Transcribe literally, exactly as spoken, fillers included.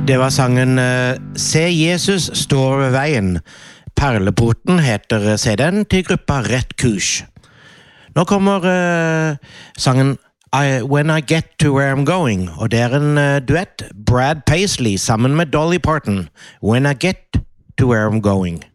Det var sangen uh, Se Jesus står ved veien. Perleporten heter C D-en til gruppa Rett Kurs. Nå kommer uh, sangen I, When I Get to Where I'm Going, og det er en uh, duett, Brad Paisley sammen med Dolly Parton. When I Get to Where I'm Going.